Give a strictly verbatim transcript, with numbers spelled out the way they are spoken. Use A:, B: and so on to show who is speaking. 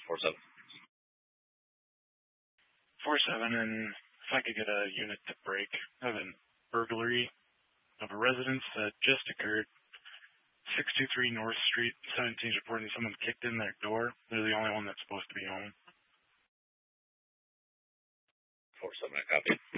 A: four seven.
B: four seven, and if I could get a unit to break. I have a burglary of a residence that just occurred. six two three North Street, seventeen reporting someone kicked in their door. They're the only one that's supposed to be home.
A: four seven, I copy.